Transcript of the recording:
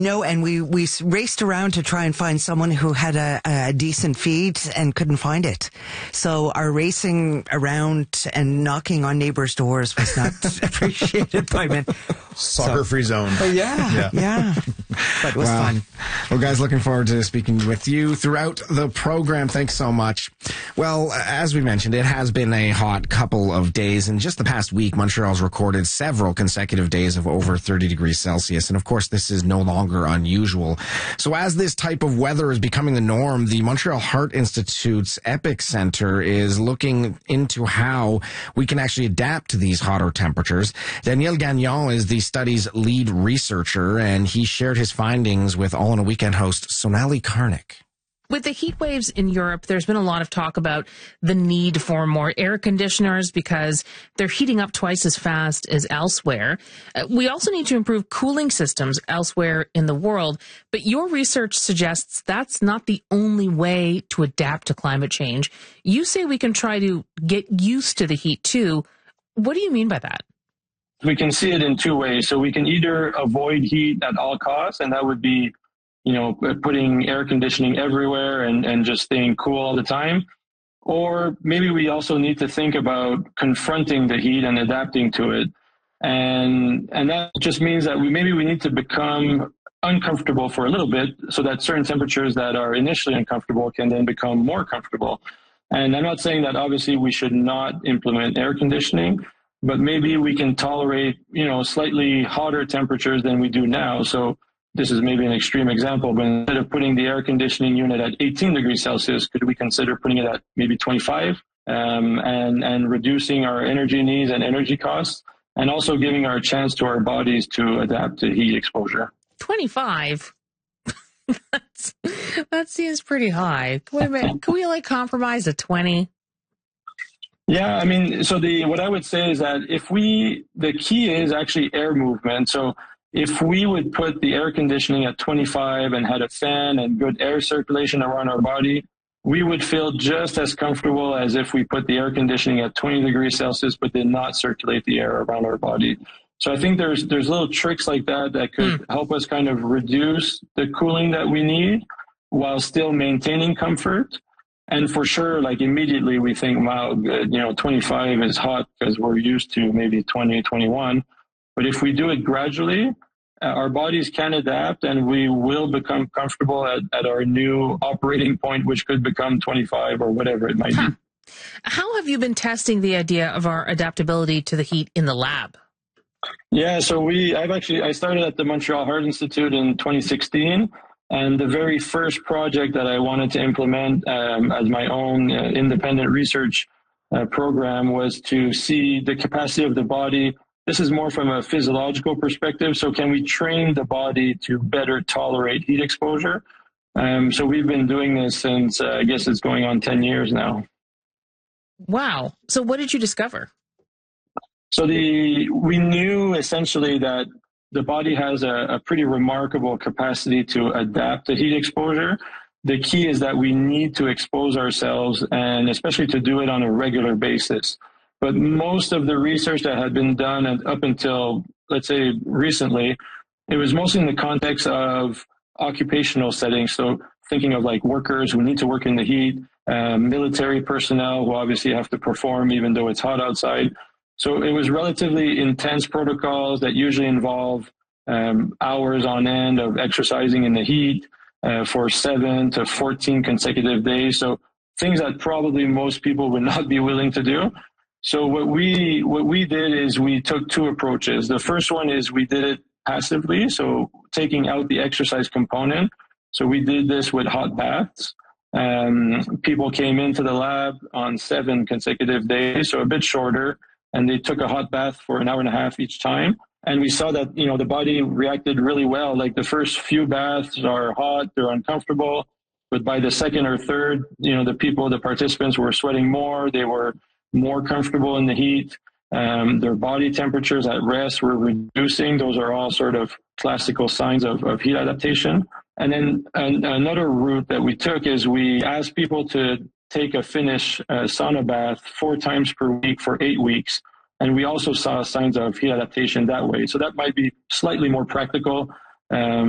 No, and we raced around to try and find someone who had a decent feed and couldn't find it. So our racing around and knocking on neighbors' doors was not appreciated by men. Soccer-free zone. But yeah. But it was fun. Well, guys, looking forward to speaking with you throughout the program. Thanks so much. Well, as we mentioned, it has been a hot couple of days. And just the past week, Montreal's recorded several consecutive days of over 30 degrees Celsius. And of course, this is no longer unusual. So as this type of weather is becoming the norm, the Montreal Heart Institute's EPIC Center is looking into how we can actually adapt to these hotter temperatures. Daniel Gagnon is the study's lead researcher, and he shared his findings with All in a Weekend host Sonali Karnik. With the heat waves in Europe, there's been a lot of talk about the need for more air conditioners because they're heating up twice as fast as elsewhere. We also need to improve cooling systems elsewhere in the world. But your research suggests that's not the only way to adapt to climate change. You say we can try to get used to the heat too. What do you mean by that? We can see it in two ways. So we can either avoid heat at all costs, and that would be putting air conditioning everywhere and just staying cool all the time. Or maybe we also need to think about confronting the heat and adapting to it. And that just means that we need to become uncomfortable for a little bit so that certain temperatures that are initially uncomfortable can then become more comfortable. And I'm not saying that obviously we should not implement air conditioning, but maybe we can tolerate, slightly hotter temperatures than we do now. So this is maybe an extreme example, but instead of putting the air conditioning unit at 18 degrees Celsius, could we consider putting it at maybe 25 and reducing our energy needs and energy costs, and also giving our chance to our bodies to adapt to heat exposure? 25? That seems pretty high. Wait a minute. Can we compromise at 20? Yeah, I mean, so what I would say is that the key is actually air movement. So if we would put the air conditioning at 25 and had a fan and good air circulation around our body, we would feel just as comfortable as if we put the air conditioning at 20 degrees Celsius but did not circulate the air around our body. So I think there's little tricks like that could help us kind of reduce the cooling that we need while still maintaining comfort. And for sure, immediately we think, wow, 25 is hot because we're used to maybe 20, 21. But if we do it gradually, our bodies can adapt and we will become comfortable at our new operating point, which could become 25 or whatever it might be. How have you been testing the idea of our adaptability to the heat in the lab? Yeah, so I started at the Montreal Heart Institute in 2016. And the very first project that I wanted to implement as my own independent research program was to see the capacity of the body. This is more from a physiological perspective. So can we train the body to better tolerate heat exposure? So we've been doing this since, I guess it's going on 10 years now. Wow. So what did you discover? So we knew essentially that the body has a pretty remarkable capacity to adapt to heat exposure. The key is that we need to expose ourselves, and especially to do it on a regular basis. But most of the research that had been done up until, let's say, recently, it was mostly in the context of occupational settings. So thinking of workers who need to work in the heat, military personnel who obviously have to perform even though it's hot outside. So it was relatively intense protocols that usually involve hours on end of exercising in the heat for 7 to 14 consecutive days. So things that probably most people would not be willing to do. So what we did is we took two approaches. The first one is we did it passively, so taking out the exercise component. So we did this with hot baths. People came into the lab on 7 consecutive days, so a bit shorter. And they took a hot bath for an hour and a half each time. And we saw that, the body reacted really well. The first few baths are hot, they're uncomfortable. But by the second or third, the participants were sweating more. They were more comfortable in the heat. Their body temperatures at rest were reducing. Those are all sort of classical signs of heat adaptation. And then another route that we took is we asked people to take a Finnish sauna bath 4 times per week for 8 weeks. And we also saw signs of heat adaptation that way. So that might be slightly more practical.